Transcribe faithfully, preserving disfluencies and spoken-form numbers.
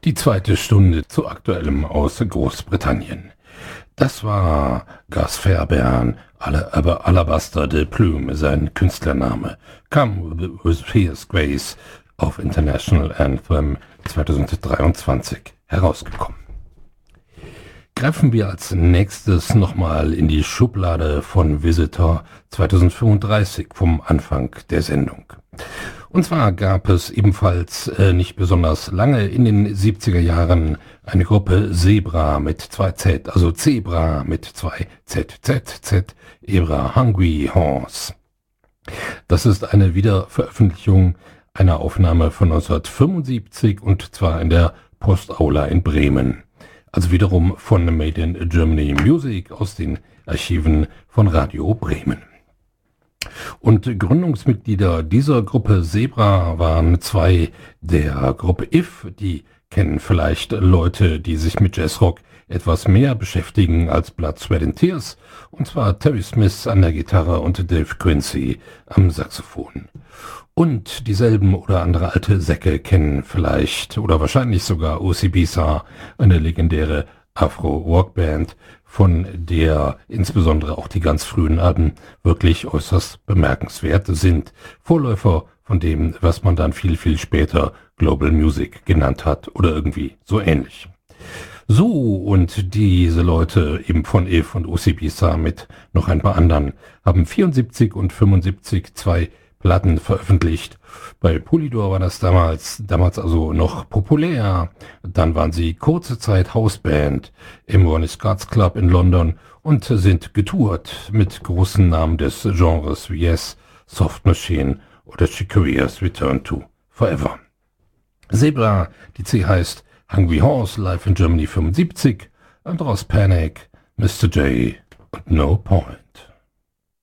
Die zweite Stunde zu Aktuellem aus Großbritannien. Das war Gus Fairbairn, aber Alabaster de Plume, sein Künstlername. Come with Fierce Grace auf International Anthem zweitausenddreiundzwanzig herausgekommen. Greifen wir als nächstes nochmal in die Schublade von Visitor zweitausendfünfunddreißig vom Anfang der Sendung. Und zwar gab es ebenfalls äh, nicht besonders lange in den siebziger Jahren eine Gruppe Zebra mit zwei Z, also Zebra mit zwei Z, Z, Z, Ebra, Hungry Horse. Das ist eine Wiederveröffentlichung einer Aufnahme von neunzehnhundertfünfundsiebzig und zwar in der Postaula in Bremen. Also wiederum von Made in Germany Music aus den Archiven von Radio Bremen. Und Gründungsmitglieder dieser Gruppe Zebra waren zwei der Gruppe If. Die kennen vielleicht Leute, die sich mit Jazzrock etwas mehr beschäftigen als Blood, Sweat and Tears. Und zwar Terry Smith an der Gitarre und Dave Quincy am Saxophon. Und dieselben oder andere alte Säcke kennen vielleicht oder wahrscheinlich sogar O C B S A, eine legendäre Afro-Rockband, von der insbesondere auch die ganz frühen Alben wirklich äußerst bemerkenswert sind. Vorläufer von dem, was man dann viel, viel später Global Music genannt hat oder irgendwie so ähnlich. So, und diese Leute eben von If und O C B S A mit noch ein paar anderen haben vierundsiebzig und fünfundsiebzig zwei Platten veröffentlicht. Bei Polydor war das damals, damals also noch populär. Dann waren sie kurze Zeit Hausband im Ronnie Scott's Club in London und sind getourt mit großen Namen des Genres wie Yes, Soft Machine oder Chicorea's Return to Forever. Zebra, die C heißt Hungry Horse, live in Germany fünfundsiebzig, Andros Panic, Mister J und No Point.